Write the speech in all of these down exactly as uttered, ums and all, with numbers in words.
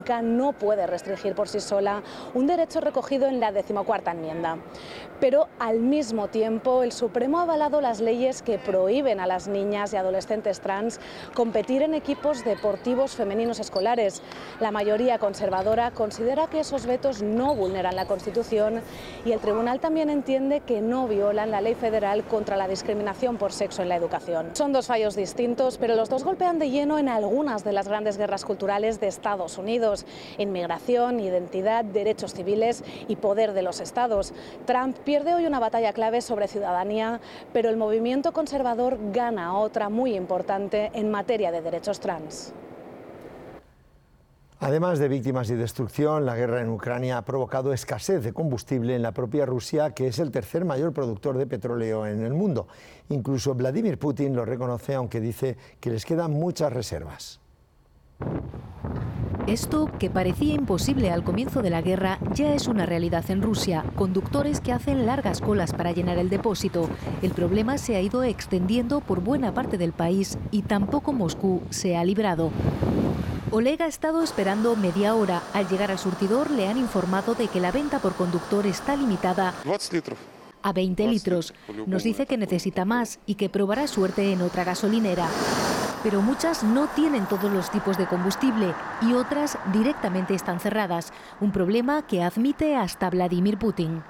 No puede restringir por sí sola un derecho recogido en la decimocuarta enmienda. Pero al mismo tiempo el Supremo ha avalado las leyes que prohíben a las niñas y adolescentes trans competir en equipos deportivos femeninos escolares. La mayoría conservadora considera que esos vetos no vulneran la Constitución y el tribunal también entiende que no violan la ley federal contra la discriminación por sexo en la educación. Son dos fallos distintos, pero los dos golpean de lleno en algunas de las grandes guerras culturales de Estados Unidos. Inmigración, identidad, derechos civiles y poder de los estados. Trump pierde hoy una batalla clave sobre ciudadanía, pero el movimiento conservador gana otra muy importante en materia de derechos trans. Además de víctimas y destrucción, la guerra en Ucrania ha provocado escasez de combustible en la propia Rusia, que es el tercer mayor productor de petróleo en el mundo. Incluso Vladimir Putin lo reconoce, aunque dice que les quedan muchas reservas. Esto, que parecía imposible al comienzo de la guerra, ya es una realidad en Rusia. Conductores que hacen largas colas para llenar el depósito. El problema se ha ido extendiendo por buena parte del país y tampoco Moscú se ha librado. Oleg ha estado esperando media hora. Al llegar al surtidor le han informado de que la venta por conductor está limitada a veinte litros. Nos dice que necesita más y que probará suerte en otra gasolinera. Pero muchas no tienen todos los tipos de combustible y otras directamente están cerradas, un problema que admite hasta Vladimir Putin.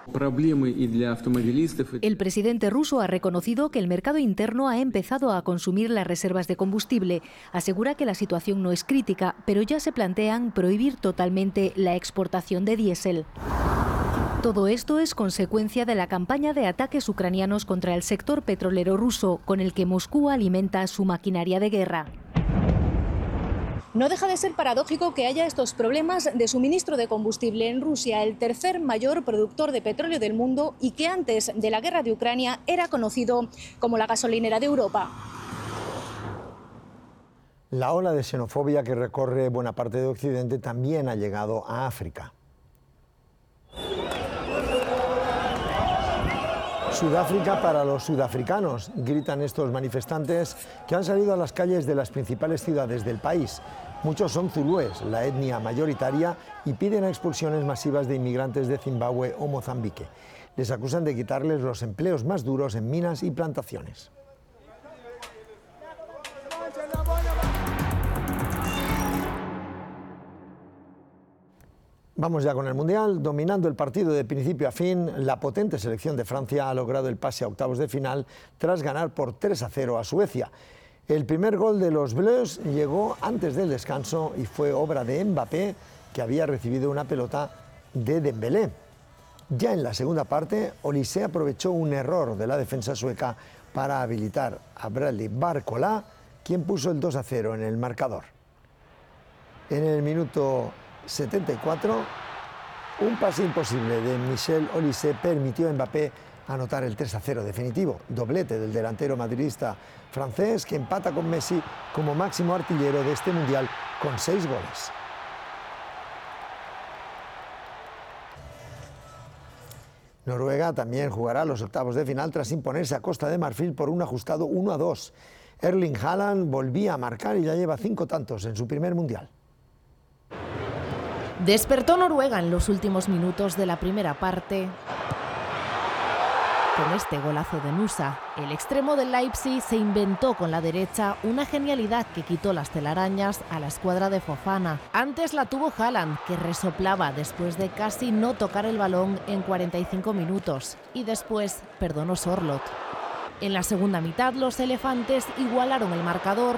El presidente ruso ha reconocido que el mercado interno ha empezado a consumir las reservas de combustible. Asegura que la situación no es crítica, pero ya se plantean prohibir totalmente la exportación de diésel. Todo esto es consecuencia de la campaña de ataques ucranianos contra el sector petrolero ruso, con el que Moscú alimenta su maquinaria de guerra. No deja de ser paradójico que haya estos problemas de suministro de combustible en Rusia, el tercer mayor productor de petróleo del mundo y que antes de la guerra de Ucrania era conocido como la gasolinera de Europa. La ola de xenofobia que recorre buena parte de Occidente también ha llegado a África. Sudáfrica para los sudafricanos, gritan estos manifestantes que han salido a las calles de las principales ciudades del país. Muchos son zulúes, la etnia mayoritaria, y piden expulsiones masivas de inmigrantes de Zimbabue o Mozambique. Les acusan de quitarles los empleos más duros en minas y plantaciones. Vamos ya con el Mundial. Dominando el partido de principio a fin, la potente selección de Francia ha logrado el pase a octavos de final tras ganar por tres a cero a Suecia. El primer gol de los Bleus llegó antes del descanso y fue obra de Mbappé, que había recibido una pelota de Dembélé. Ya en la segunda parte, Olise aprovechó un error de la defensa sueca para habilitar a Bradley Barcola, quien puso el dos a cero en el marcador. En el minuto setenta y cuatro, un pase imposible de Michel Olise permitió a Mbappé anotar el tres a cero definitivo, doblete del delantero madridista francés que empata con Messi como máximo artillero de este Mundial con seis goles. Noruega también jugará los octavos de final tras imponerse a Costa de Marfil por un ajustado uno a dos. Erling Haaland volvía a marcar y ya lleva cinco tantos en su primer Mundial. Despertó Noruega en los últimos minutos de la primera parte con este golazo de Nusa. El extremo del Leipzig se inventó con la derecha una genialidad que quitó las telarañas a la escuadra de Fofana. Antes la tuvo Haaland, que resoplaba después de casi no tocar el balón en cuarenta y cinco minutos. Y después perdonó Sorloth. En la segunda mitad los elefantes igualaron el marcador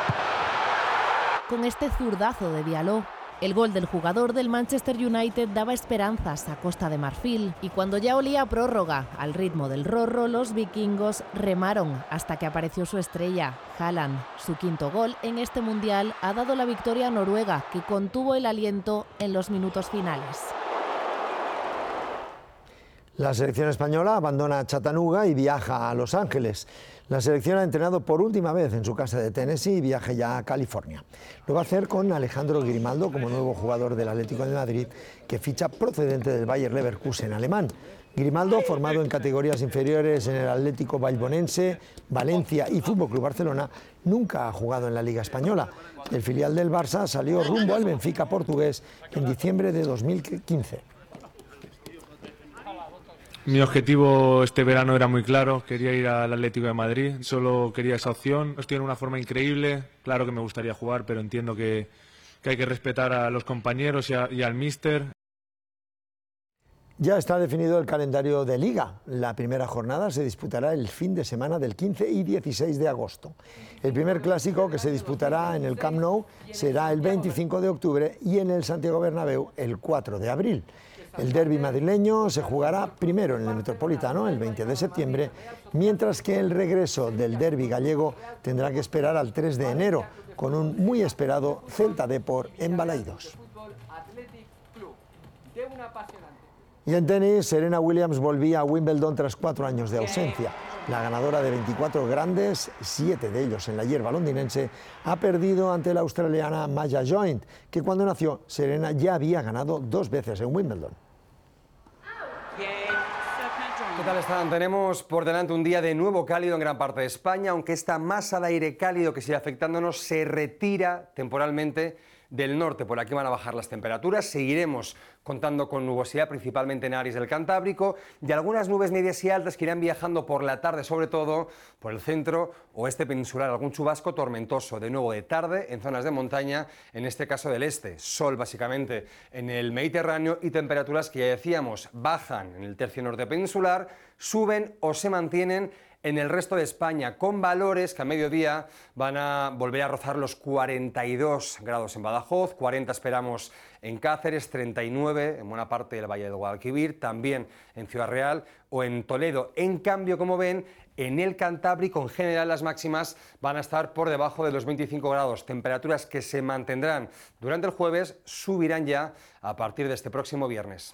con este zurdazo de Diallo. El gol del jugador del Manchester United daba esperanzas a Costa de Marfil y cuando ya olía a prórroga, al ritmo del rorro, los vikingos remaron hasta que apareció su estrella, Haaland. Su quinto gol en este Mundial ha dado la victoria a Noruega, que contuvo el aliento en los minutos finales. La selección española abandona Chattanooga y viaja a Los Ángeles. La selección ha entrenado por última vez en su casa de Tennessee y viaja ya a California. Lo va a hacer con Alejandro Grimaldo como nuevo jugador del Atlético de Madrid, que ficha procedente del Bayer Leverkusen alemán. Grimaldo, formado en categorías inferiores en el Atlético Bilbaonense, Valencia y Fútbol Club Barcelona, nunca ha jugado en la Liga Española. El filial del Barça salió rumbo al Benfica portugués en diciembre de dos mil quince. Mi objetivo este verano era muy claro, quería ir al Atlético de Madrid, solo quería esa opción. Estoy en una forma increíble, claro que me gustaría jugar, pero entiendo que, que hay que respetar a los compañeros y, a, y al míster. Ya está definido el calendario de Liga. La primera jornada se disputará el fin de semana del quince y dieciséis de agosto. El primer clásico, que se disputará en el Camp Nou, será el veinticinco de octubre y en el Santiago Bernabéu el cuatro de abril. El derbi madrileño se jugará primero en el Metropolitano el veinte de septiembre, mientras que el regreso del derbi gallego tendrá que esperar al tres de enero, con un muy esperado Celta Depor en Balaidos. Y en tenis, Serena Williams volvía a Wimbledon tras cuatro años de ausencia. La ganadora de veinticuatro grandes, siete de ellos en la hierba londinense, ha perdido ante la australiana Maya Joint, que cuando nació Serena ya había ganado dos veces en Wimbledon. ¿Qué tal están? Tenemos por delante un día de nuevo cálido en gran parte de España, aunque esta masa de aire cálido que sigue afectándonos se retira temporalmente del norte. Por aquí van a bajar las temperaturas, seguiremos contando con nubosidad principalmente en áreas del Cantábrico y algunas nubes medias y altas que irán viajando por la tarde, sobre todo por el centro oeste peninsular, algún chubasco tormentoso de nuevo de tarde en zonas de montaña, en este caso del este. Sol básicamente en el Mediterráneo y temperaturas que ya decíamos bajan en el tercio norte peninsular, suben o se mantienen en el resto de España, con valores que a mediodía van a volver a rozar los cuarenta y dos grados en Badajoz, cuarenta esperamos en Cáceres, treinta y nueve en buena parte del Valle del Guadalquivir, también en Ciudad Real o en Toledo. En cambio, como ven, en el Cantábrico en general las máximas van a estar por debajo de los veinticinco grados, temperaturas que se mantendrán durante el jueves, subirán ya a partir de este próximo viernes.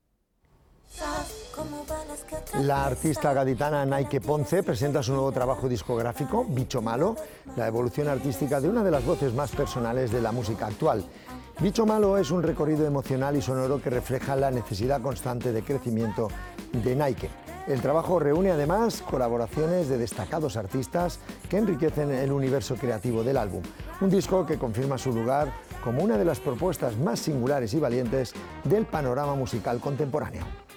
La artista gaditana Naike Ponce presenta su nuevo trabajo discográfico, Bicho Malo, la evolución artística de una de las voces más personales de la música actual. Bicho Malo es un recorrido emocional y sonoro que refleja la necesidad constante de crecimiento de Naike. El trabajo reúne además colaboraciones de destacados artistas que enriquecen el universo creativo del álbum. Un disco que confirma su lugar como una de las propuestas más singulares y valientes del panorama musical contemporáneo.